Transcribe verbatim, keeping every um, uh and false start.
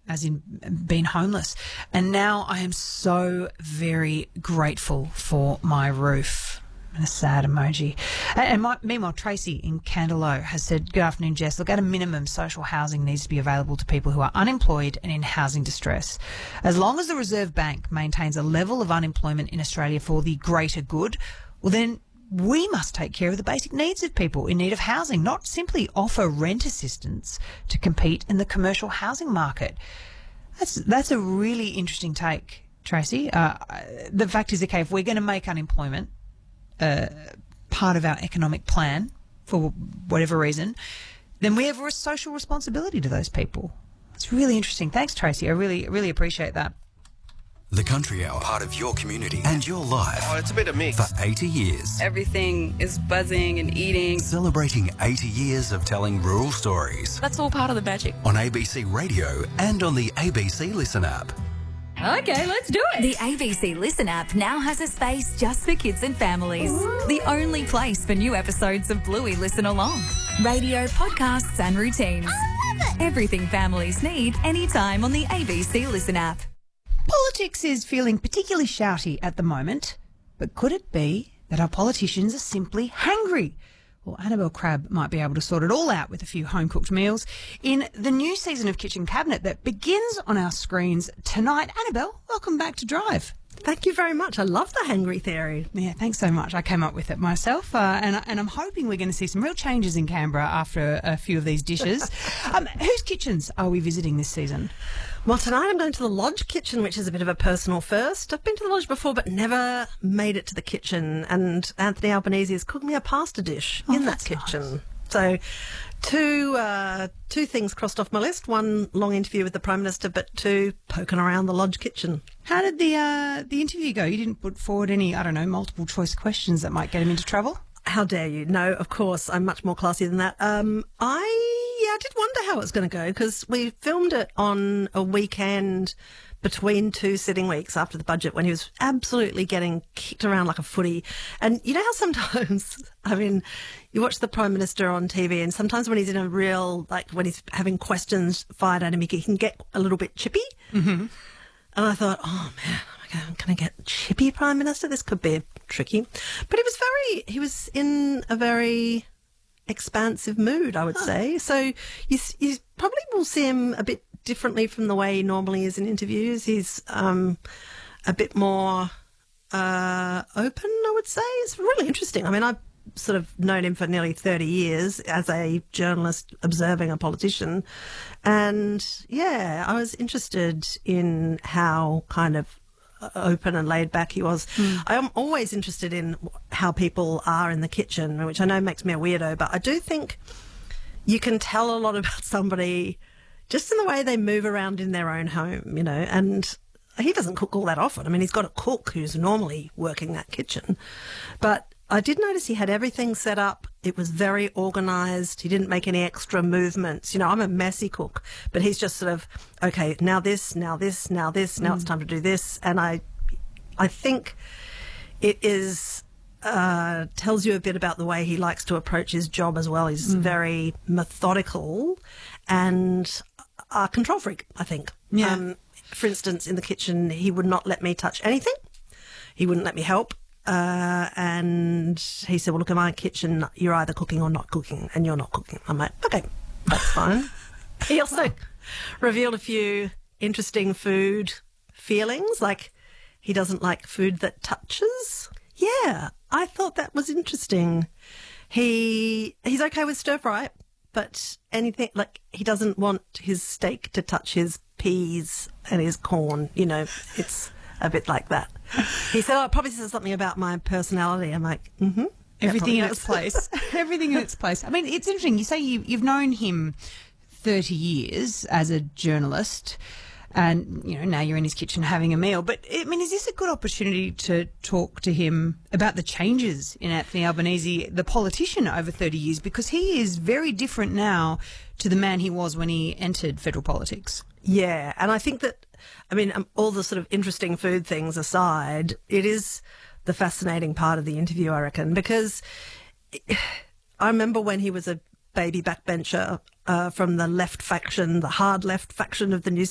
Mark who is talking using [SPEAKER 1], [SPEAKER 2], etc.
[SPEAKER 1] as in being homeless. And now I am so very grateful for my roof. And a sad emoji. And my, meanwhile, Tracy in Candelo has said, good afternoon, Jess. Look, at a minimum, social housing needs to be available to people who are unemployed and in housing distress. As long as the Reserve Bank maintains a level of unemployment in Australia for the greater good, well, then we must take care of the basic needs of people in need of housing, not simply offer rent assistance to compete in the commercial housing market. That's, that's a really interesting take, Tracy. Uh, the fact is, okay, if we're going to make unemployment Uh, part of our economic plan for whatever reason, then we have a social responsibility to those people. It's really interesting. Thanks, Tracy. I really, really appreciate that.
[SPEAKER 2] The Country Hour, part of your community and your life.
[SPEAKER 3] Oh, it's a bit of mix.
[SPEAKER 2] For eighty years.
[SPEAKER 4] Everything is buzzing and eating.
[SPEAKER 2] Celebrating eighty years of telling rural stories.
[SPEAKER 4] That's all part of the magic.
[SPEAKER 2] On A B C Radio and on the A B C Listen app.
[SPEAKER 5] Okay, let's do it.
[SPEAKER 6] The A B C Listen app now has a space just for kids and families. Ooh. The only place for new episodes of Bluey Listen Along. Radio, podcasts and routines.
[SPEAKER 5] I love it.
[SPEAKER 6] Everything families need anytime on the A B C Listen app.
[SPEAKER 1] Politics is feeling particularly shouty at the moment, but could it be that our politicians are simply hangry? Well, Annabelle Crabb might be able to sort it all out with a few home-cooked meals in the new season of Kitchen Cabinet that begins on our screens tonight. Annabelle, welcome back to Drive.
[SPEAKER 5] Thank you very much. I love the hangry theory.
[SPEAKER 1] Yeah, thanks so much. I came up with it myself, uh, and, and I'm hoping we're going to see some real changes in Canberra after a, a few of these dishes. um, whose kitchens are we visiting this season?
[SPEAKER 5] Well, tonight I'm going to the Lodge kitchen, which is a bit of a personal first. I've been to the Lodge before, but never made it to the kitchen. And Anthony Albanese is cooking me a pasta dish
[SPEAKER 1] oh,
[SPEAKER 5] in that kitchen.
[SPEAKER 1] Nice.
[SPEAKER 5] So two uh, two things crossed off my list. One, long interview with the Prime Minister, but two, poking around the Lodge kitchen.
[SPEAKER 1] How did the uh, the interview go? You didn't put forward any, I don't know, multiple choice questions that might get him into trouble?
[SPEAKER 5] How dare you? No, of course, I'm much more classy than that. Um, I, yeah, I did wonder how it was going to go because we filmed it on a weekend between two sitting weeks after the budget when he was absolutely getting kicked around like a footy. And you know how sometimes, I mean, you watch the Prime Minister on T V and sometimes when he's in a real, like when he's having questions fired at him, he can get a little bit chippy.
[SPEAKER 1] Mm-hmm.
[SPEAKER 5] And I thought, oh man, I'm going to get chippy Prime Minister. This could be tricky. But he was very, he was in a very expansive mood, I would huh. say. So you, you probably will see him a bit differently from the way he normally is in interviews. He's um, a bit more uh, open, I would say. It's really interesting. I mean, I've sort of known him for nearly thirty years as a journalist observing a politician. And, yeah, I was interested in how kind of open and laid back he was. Mm. I am always interested in how people are in the kitchen, which I know makes me a weirdo, but I do think you can tell a lot about somebody just in the way they move around in their own home, you know, and he doesn't cook all that often. I mean, he's got a cook who's normally working that kitchen, but I did notice he had everything set up. It was very organised. He didn't make any extra movements. You know, I'm a messy cook, but he's just sort of, okay, now this, now this, now this, now mm. it's time to do this. And I I think it is, uh, tells you a bit about the way he likes to approach his job as well. He's mm. very methodical and a control freak, I think.
[SPEAKER 1] Yeah.
[SPEAKER 5] Um, for instance, in the kitchen, he would not let me touch anything. He wouldn't let me help. Uh, and he said, well, look, in my kitchen, you're either cooking or not cooking, and you're not cooking. I'm like, okay, that's fine. He also revealed a few interesting food feelings, like he doesn't like food that touches. Yeah, I thought that was interesting. He he's okay with stir fry, but anything, like he doesn't want his steak to touch his peas and his corn, you know, it's a bit like that. He said, oh, it probably says something about my personality. I'm like, mm-hmm.
[SPEAKER 1] Everything in its place. Everything in its place. I mean, it's interesting. You say you, you've known him thirty years as a journalist and, you know, now you're in his kitchen having a meal. But, I mean, is this a good opportunity to talk to him about the changes in Anthony Albanese, the politician, over thirty years? Because he is very different now to the man he was when he entered federal politics.
[SPEAKER 5] Yeah, and I think that, I mean, um, all the sort of interesting food things aside, it is the fascinating part of the interview, I reckon, because I remember when he was a baby backbencher uh, from the left faction, the hard left faction of the New